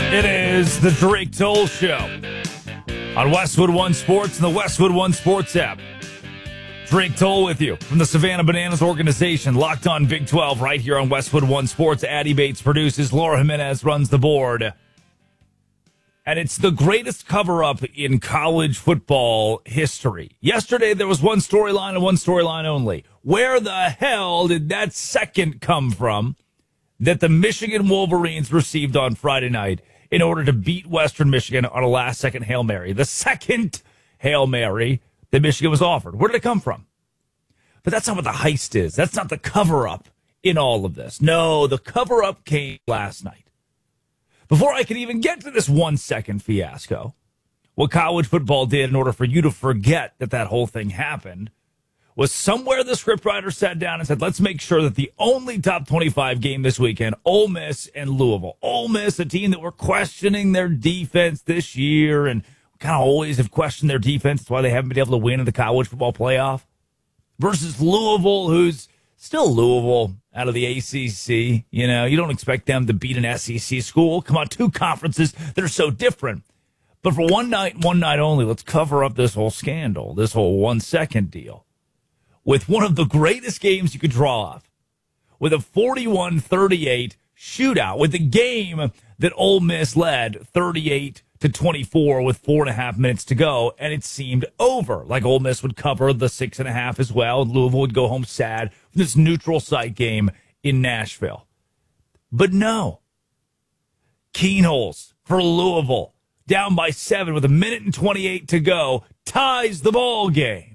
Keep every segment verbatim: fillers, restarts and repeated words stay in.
It is the Drake Toll Show on Westwood One Sports and the Westwood One Sports app. Drake Toll with you from the Savannah Bananas organization, locked on Big twelve right here on Westwood One Sports. Addie Bates produces, Laura Jimenez runs the board. And it's the greatest cover-up in college football history. Yesterday, there was one storyline and one storyline only. Where the hell did that second come from that the Michigan Wolverines received on Friday night in order to beat Western Michigan on a last-second Hail Mary? The second Hail Mary that Michigan was offered. Where did it come from? But that's not what the heist is. That's not the cover-up in all of this. No, the cover-up came last night. Before I could even get to this one-second fiasco, what college football did in order for you to forget that that whole thing happened was somewhere the scriptwriter sat down and said, let's make sure that the only top twenty-five game this weekend, Ole Miss and Louisville. Ole Miss, a team that we're questioning their defense this year and kind of always have questioned their defense. That's why they haven't been able to win in the college football playoff. Versus Louisville, who's still Louisville out of the A C C. You know, you don't expect them to beat an S E C school. Come on, two conferences that are so different. But for one night, one night only, let's cover up this whole scandal, this whole one-second deal, with one of the greatest games you could draw up, with a forty-one thirty-eight shootout, with the game that Ole Miss led thirty-eight to twenty-four with four and a half minutes to go, and it seemed over. Like Ole Miss would cover the six and a half as well, and Louisville would go home sad from this neutral site game in Nashville. But no. Keenholz for Louisville, down by seven with a minute and twenty-eight to go, ties the ball game.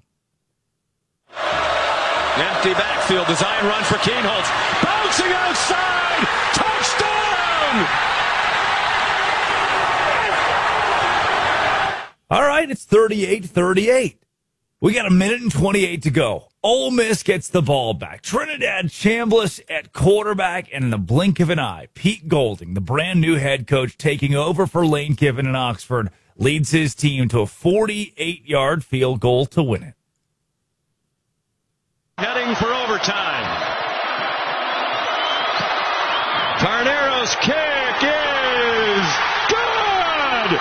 Empty backfield, design run for Keenholz. Bouncing outside! Touchdown! All right, it's thirty-eight thirty-eight. We got a minute and twenty-eight to go. Ole Miss gets the ball back. Trinidad Chambliss at quarterback, and in the blink of an eye, Pete Golding, the brand new head coach, taking over for Lane Kiffin in Oxford, leads his team to a forty-eight-yard field goal to win it. Heading for overtime. Carnero's kick is good!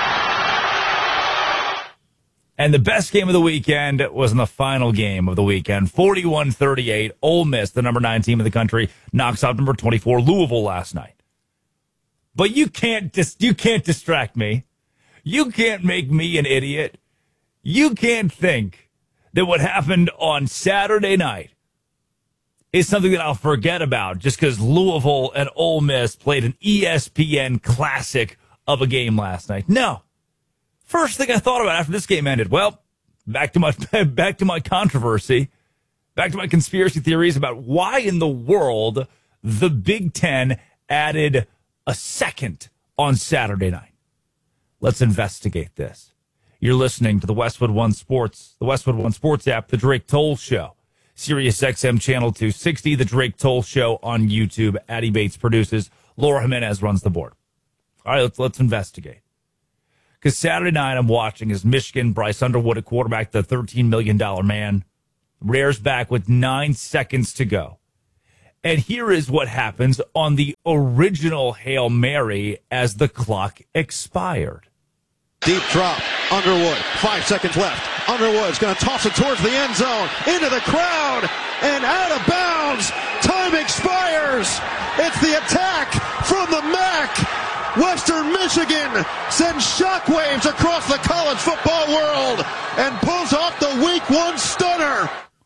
And the best game of the weekend was in the final game of the weekend. forty-one thirty-eight, Ole Miss, the number nine team in the country, knocks out number twenty-four, Louisville, last night. But you can't dis- you can't distract me. You can't make me an idiot. You can't think that what happened on Saturday night is something that I'll forget about just because Louisville and Ole Miss played an E S P N classic of a game last night. No. First thing I thought about after this game ended, well, back to my back to my controversy, back to my conspiracy theories about why in the world the Big Ten added a second on Saturday night. Let's investigate this. You're listening to the Westwood One Sports, the Westwood One Sports app, the Drake Toll Show, Sirius X M Channel two sixty, the Drake Toll Show on YouTube. Addie Bates produces. Laura Jimenez runs the board. All right, let's let's investigate. Because Saturday night I'm watching as Michigan, Bryce Underwood at quarterback, the thirteen million dollars man, rears back with nine seconds to go. And here is what happens on the original Hail Mary as the clock expired. Deep drop, Underwood, five seconds left. Underwood's going to toss it towards the end zone, into the crowd, and out of bounds. Time expires. It's the attack from the M A C. Western Michigan sends shockwaves across the college football world and pulls off the week one stunner.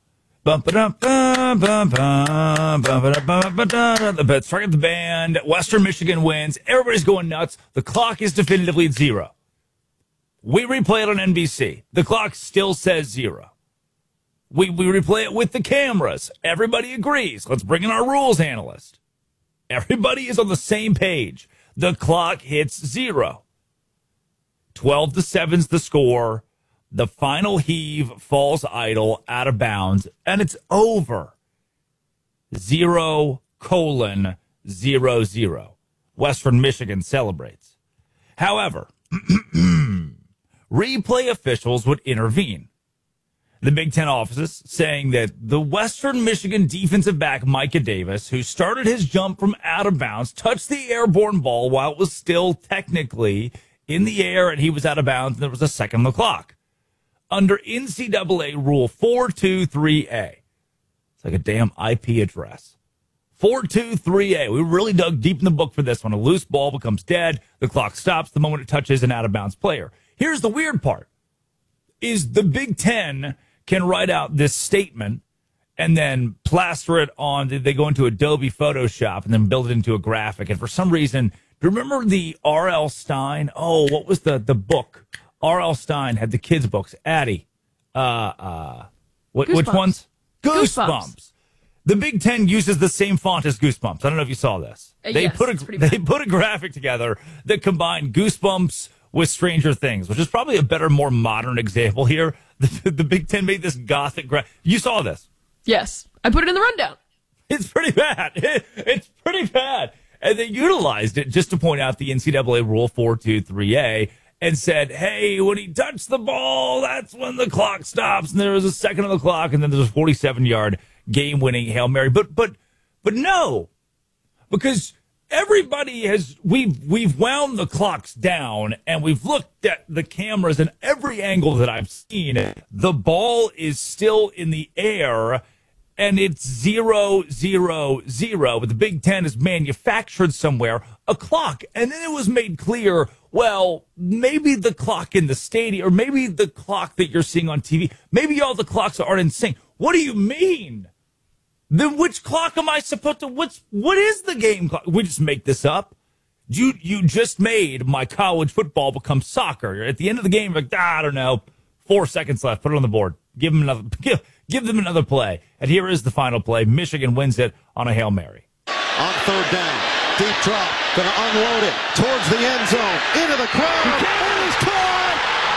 The start of the band. Western Michigan wins. Everybody's going nuts. The clock is definitively at zero. We replay it on N B C. The clock still says zero. We we replay it with the cameras. Everybody agrees. Let's bring in our rules analyst. Everybody is on the same page. The clock hits zero. twelve to seven's the score. The final heave falls idle, out of bounds, and it's over. Zero colon zero zero. Western Michigan celebrates. However, replay officials would intervene. the Big Ten offices saying that the Western Michigan defensive back Micah Davis, who started his jump from out of bounds, touched the airborne ball while it was still technically in the air and he was out of bounds and there was a second on the clock. Under N C double A Rule four two three A. It's like a damn I P address. four two three A. We really dug deep in the book for this one. A loose ball becomes dead. The clock stops the moment it touches an out of bounds player. Here's the weird part. Is the Big Ten can write out this statement and then plaster it on, they go into Adobe Photoshop and then build it into a graphic. And for some reason, do you remember the R L. Stein? Oh, what was the, the book? R L. Stein had the kids' books. Addie. Uh, uh, what, which ones? Goosebumps. Goosebumps. The Big Ten uses the same font as Goosebumps. I don't know if you saw this. Uh, they yes, put a, they put a graphic together that combined Goosebumps with Stranger Things, which is probably a better, more modern example here. The, the Big Ten made this gothic graphic. You saw this. Yes. I put it in the rundown. It's pretty bad. It, it's pretty bad. And they utilized it just to point out the N C double A Rule four two three A and said, hey, when he touched the ball, that's when the clock stops. And there was a second on the clock, and then there's a forty-seven-yard game-winning Hail Mary. But, but, but no, because everybody has, we've, we've wound the clocks down and we've looked at the cameras and every angle that I've seen, the ball is still in the air and it's zero, zero, zero. But the Big Ten has manufactured somewhere a clock. And then it was made clear, well, maybe the clock in the stadium or maybe the clock that you're seeing on T V, maybe all the clocks aren't in sync. What do you mean? Then which clock am I supposed to, what's, what is the game clock? We just make this up. You, you just made my college football become soccer. At the end of the game, you're like, ah, I don't know, four seconds left, put it on the board. Give them another, give, give them another play. And here is the final play. Michigan wins it on a Hail Mary. On third down, deep drop, gonna unload it towards the end zone, into the crowd, and it's caught!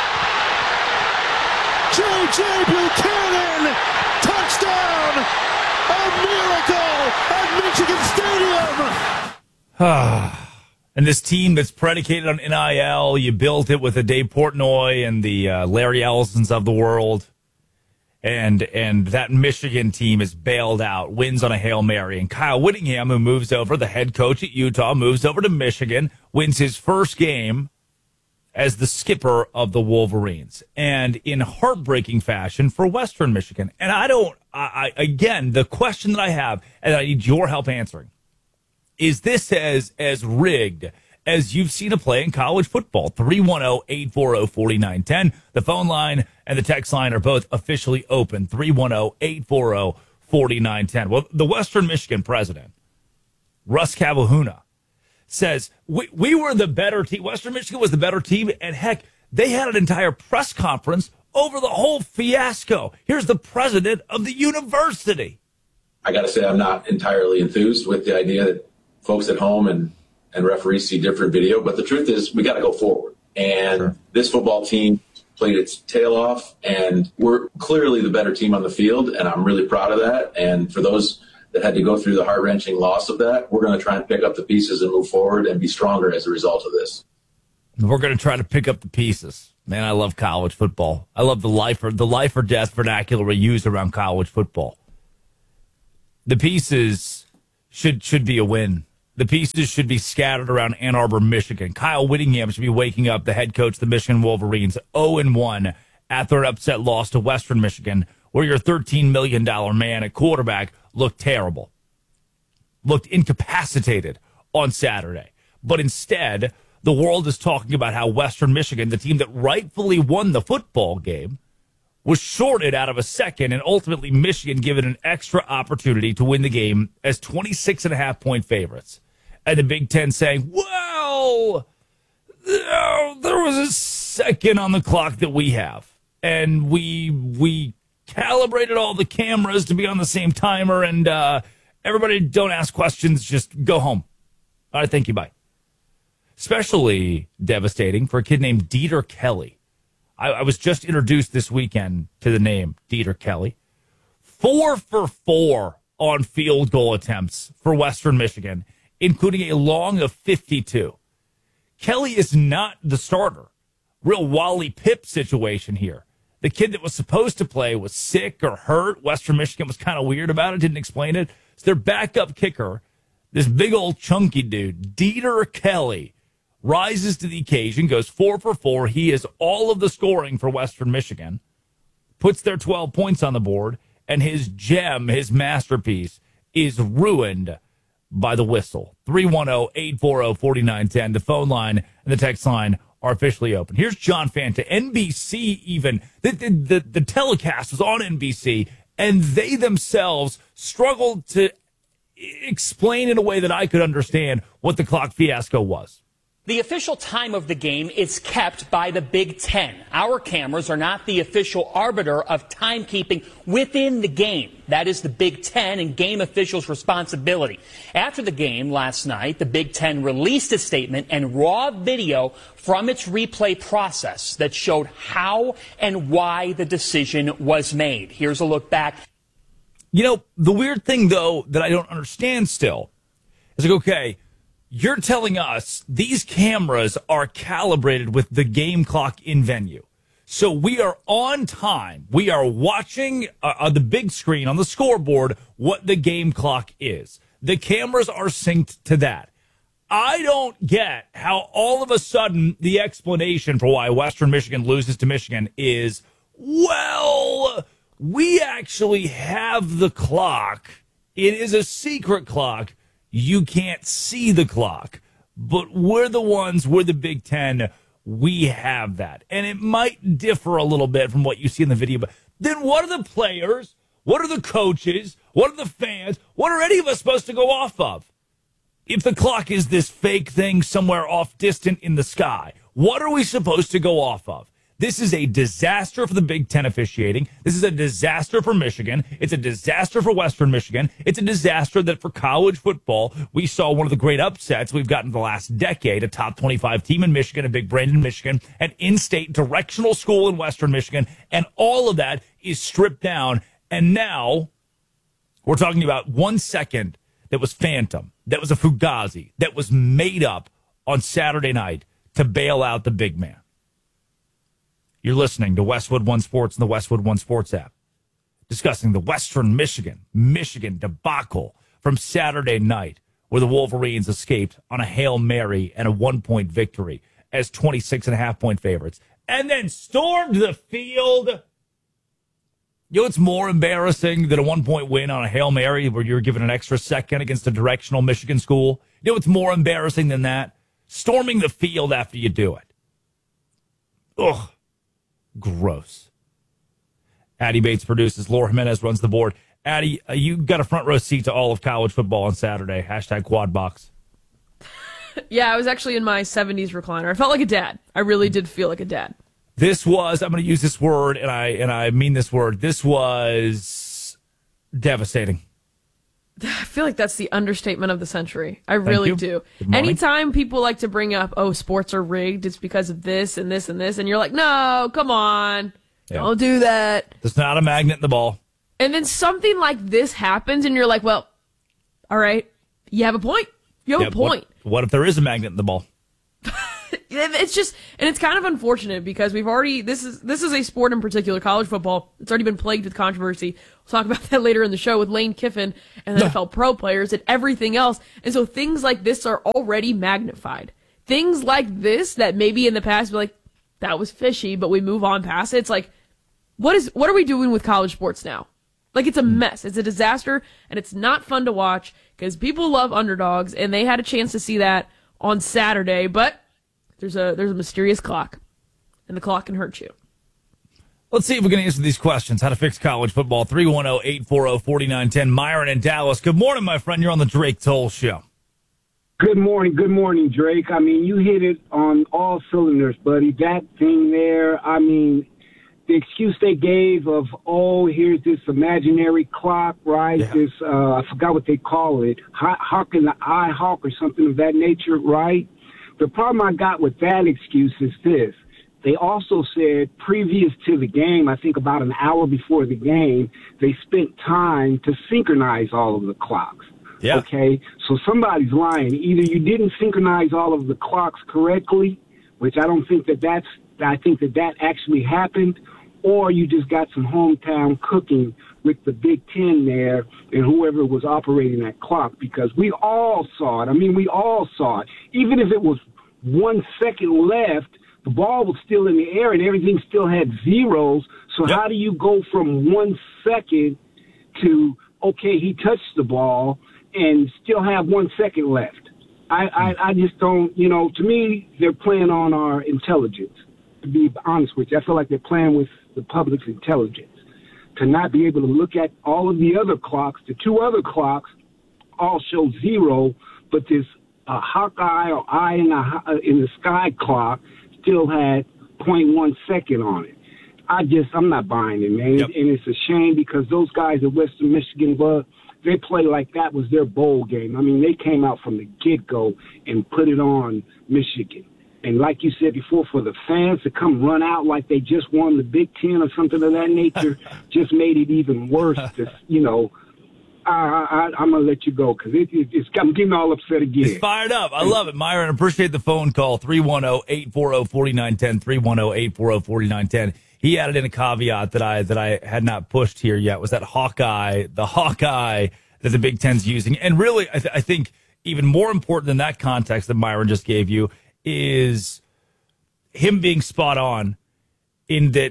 J J. Buchanan, touchdown! A miracle at Michigan Stadium! And this team that's predicated on N I L, you built it with a Dave Portnoy and the uh, Larry Ellisons of the world. And and that Michigan team is bailed out, wins on a Hail Mary. And Kyle Whittingham, who moves over, the head coach at Utah, moves over to Michigan, wins his first game as the skipper of the Wolverines, and in heartbreaking fashion for Western Michigan. And I don't, I, I again, the question that I have, and I need your help answering, is this as, as rigged as you've seen a play in college football? three one zero, eight four zero, four nine one zero. The phone line and the text line are both officially open. three one zero, eight four zero, four nine one zero. Well, the Western Michigan president, Russ Cavahuna, says, we, we were the better team. Western Michigan was the better team. And heck, they had an entire press conference over the whole fiasco. Here's the president of the university. I got to say, I'm not entirely enthused with the idea that folks at home and, and referees see different video. But the truth is, we got to go forward. And sure. This football team played its tail off, and we're clearly the better team on the field. And I'm really proud of that. And for those that had to go through the heart-wrenching loss of that, we're going to try and pick up the pieces and move forward and be stronger as a result of this. We're going to try to pick up the pieces. Man, I love college football. I love the life or the life or death vernacular we use around college football. The pieces should should be a win. The pieces should be scattered around Ann Arbor, Michigan. Kyle Whittingham should be waking up, the head coach of the Michigan Wolverines, oh and one after an upset loss to Western Michigan, where your thirteen million dollars man at quarterback looked terrible, looked incapacitated on Saturday. But instead, the world is talking about how Western Michigan, the team that rightfully won the football game, was shorted out of a second, and ultimately Michigan given an extra opportunity to win the game as twenty-six and a half point favorites. And the Big Ten saying, well, there was a second on the clock that we have, and we we calibrated all the cameras to be on the same timer, and uh, everybody don't ask questions, just go home. All right, thank you, bye. Especially devastating for a kid named Dieter Kelly. I, I was just introduced this weekend to the name Dieter Kelly. Four for four on field goal attempts for Western Michigan, including a long of fifty-two. Kelly is not the starter. Real Wally Pipp situation here. The kid that was supposed to play was sick or hurt. Western Michigan was kind of weird about it, didn't explain it. So their backup kicker, this big old chunky dude, Dieter Kelly, rises to the occasion, goes four for four. He is all of the scoring for Western Michigan, puts their twelve points on the board, and his gem, his masterpiece, is ruined by the whistle. three one zero, eight four zero, four nine one zero. The phone line and the text line are officially open. Here's John Fanta. N B C even, the, the, the, the telecast was on N B C, and they themselves struggled to explain in a way that I could understand what the clock fiasco was. The official time of the game is kept by the Big Ten. Our cameras are not the official arbiter of timekeeping within the game. That is the Big Ten and game officials' responsibility. After the game last night, the Big Ten released a statement and raw video from its replay process that showed how and why the decision was made. Here's a look back. You know, the weird thing, though, that I don't understand still is like, okay, you're telling us these cameras are calibrated with the game clock in venue. So we are on time. We are watching uh, on the big screen on the scoreboard what the game clock is. The cameras are synced to that. I don't get how all of a sudden the explanation for why Western Michigan loses to Michigan is, well, we actually have the clock. It is a secret clock. You can't see the clock, but we're the ones, we're the Big Ten, we have that. And it might differ a little bit from what you see in the video, but then what are the players, what are the coaches, what are the fans, what are any of us supposed to go off of? If the clock is this fake thing somewhere off distant in the sky, what are we supposed to go off of? This is a disaster for the Big Ten officiating. This is a disaster for Michigan. It's a disaster for Western Michigan. It's a disaster that for college football, we saw one of the great upsets we've gotten the last decade, a top twenty-five team in Michigan, a big brand in Michigan, an in-state directional school in Western Michigan, and all of that is stripped down. And now we're talking about one second that was phantom, that was a fugazi, that was made up on Saturday night to bail out the big man. You're listening to Westwood One Sports and the Westwood One Sports app, discussing the Western Michigan, Michigan debacle from Saturday night, where the Wolverines escaped on a Hail Mary and a one-point victory as twenty-six and a half point favorites, and then stormed the field. You know what's more embarrassing than a one-point win on a Hail Mary where you're given an extra second against a directional Michigan school? You know what's more embarrassing than that? Storming the field after you do it. Ugh. Gross. Addie Bates produces. Laura Jimenez runs the board. Addie, uh, you got a front row seat to all of college football on Saturday. Hashtag quad box. Yeah, I was actually in my seventies recliner. I felt like a dad. I really did feel like a dad. This was, I'm going to use this word, and I and I mean this word, this was devastating. I feel like that's the understatement of the century. I really do. Anytime people like to bring up, oh, sports are rigged, it's because of this and this and this, and you're like, no, come on. Yeah. Don't do that. There's not a magnet in the ball. And then something like this happens, and you're like, well, all right, you have a point. You have yeah, a point. What, what if there is a magnet in the ball? It's just, and it's kind of unfortunate because we've already, this is this is a sport in particular, college football. It's already been plagued with controversy. We'll talk about that later in the show with Lane Kiffin and the N F L pro players and everything else. And so things like this are already magnified. Things like this that maybe in the past be like, that was fishy, but we move on past it. It's like, what is, what are we doing with college sports now? Like, it's a mess. It's a disaster, and it's not fun to watch because people love underdogs, and they had a chance to see that on Saturday, but There's a there's a mysterious clock, and the clock can hurt you. Let's see if we can answer these questions. How to fix college football. three one zero, eight four zero, four nine one zero. Myron in Dallas. Good morning, my friend. You're on the Drake Toll Show. Good morning. Good morning, Drake. I mean, you hit it on all cylinders, buddy. That thing there, I mean, the excuse they gave of, oh, here's this imaginary clock, right? Yeah. This, uh, I forgot what they call it, Hawk in the eye hawk or something of that nature, right? The problem I got with that excuse is this. They also said previous to the game, I think about an hour before the game, they spent time to synchronize all of the clocks. Yeah. Okay? So somebody's lying. Either you didn't synchronize all of the clocks correctly, which I don't think that that's, I think that that actually happened, or you just got some hometown cooking with the Big Ten there and whoever was operating that clock, because we all saw it. I mean, we all saw it. Even if it was one second left, the ball was still in the air and everything still had zeros. So Yep. how do you go from one second to, okay, he touched the ball and still have one second left? I, I, I just don't, you know, to me, they're playing on our intelligence, to be honest with you. I feel like they're playing with the public's intelligence, to not be able to look at all of the other clocks. The two other clocks all show zero, but this uh, Hawkeye or eye in the, in the sky clock still had zero point one second on it. I just, I'm not buying it, man. Yep. And it's a shame because those guys at Western Michigan, well, they play like that was their bowl game. I mean, they came out from the get-go and put it on Michigan. And like you said before, for the fans to come run out like they just won the Big Ten or something of that nature just made it even worse. To, you know, I, I, I'm going to let you go because it, it, it's, I'm getting all upset again. It's fired up. I love it, Myron. Appreciate the phone call. three one zero, eight four zero, four nine one zero, three one zero, eight four zero, four nine one zero. He added in a caveat that I that I had not pushed here yet, was that Hawkeye, the Hawkeye that the Big Ten's using. And really, I, th- I think even more important than that context that Myron just gave you is him being spot on in that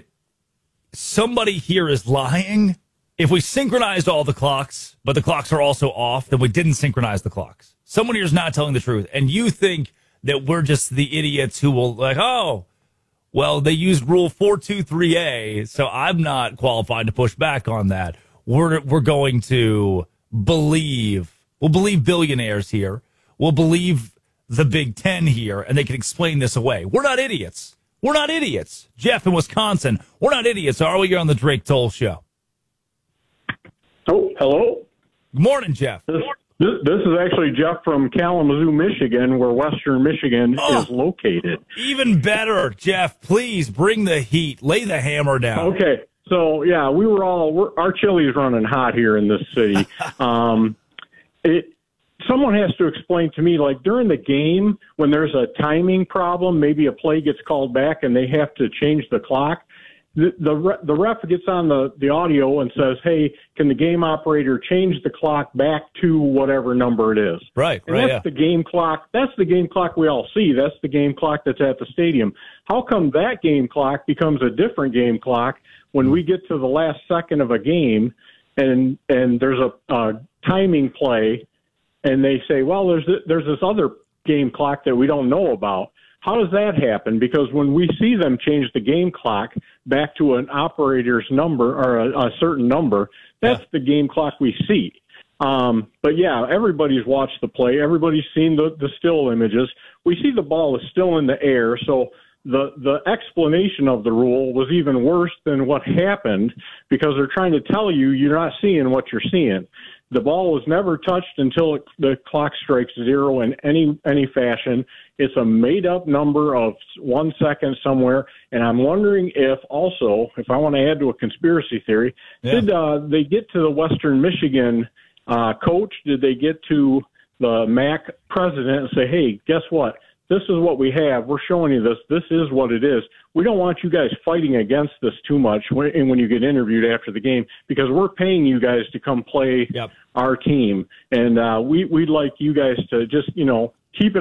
somebody here is lying. If we synchronized all the clocks, but the clocks are also off, then we didn't synchronize the clocks. Someone here is not telling the truth. And you think that we're just the idiots who will like, oh, well, they used Rule four two three A, so I'm not qualified to push back on that. We're we're going to believe, we'll believe billionaires here. We'll believe the Big Ten here, and they can explain this away. We're not idiots. We're not idiots. Jeff in Wisconsin, we're not idiots, are we? You're on the Drake Toll Show. Oh, hello. Good morning, Jeff. This, this, this is actually Jeff from Kalamazoo, Michigan, where Western Michigan Oh. is located. Even better, Jeff. Please bring the heat. Lay the hammer down. Okay, so yeah, we were all we're, our chili is running hot here in this city. um, it someone has to explain to me, like during the game when there's a timing problem, maybe a play gets called back and they have to change the clock. The the, the ref gets on the, the audio and says, "Hey, can the game operator change the clock back to whatever number it is?" Right, and right. that's Yeah. the game clock. That's the game clock we all see. That's the game clock that's at the stadium. How come that game clock becomes a different game clock when we get to the last second of a game and and there's a, a timing play, and they say, "Well, there's there's this other game clock that we don't know about." How does that happen? Because when we see them change the game clock back to an operator's number or a, a certain number, that's yeah. the game clock we see. Um, but, yeah, everybody's watched the play. Everybody's seen the, the still images. We see the ball is still in the air, so the, the explanation of the rule was even worse than what happened because they're trying to tell you you're not seeing what you're seeing. The ball was never touched until it, the clock strikes zero in any any fashion. It's a made-up number of one second somewhere, and I'm wondering if also, if I want to add to a conspiracy theory, yeah. did uh, they get to the Western Michigan uh, coach? Did they get to the M A C president and say, hey, guess what? This is what we have. We're showing you this. This is what it is. We don't want you guys fighting against this too much when, and when you get interviewed after the game because we're paying you guys to come play yep. our team. And uh, we, we'd like you guys to just, you know, keep it